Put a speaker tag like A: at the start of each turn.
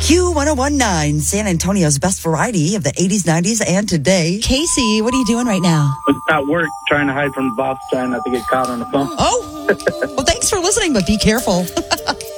A: Q1019, San Antonio's best variety of the 80s, 90s, and today. Casey, what are you doing right now?
B: At work, trying to hide from the boss, trying not to get caught on the phone.
A: Oh, well, thanks for listening, but be careful.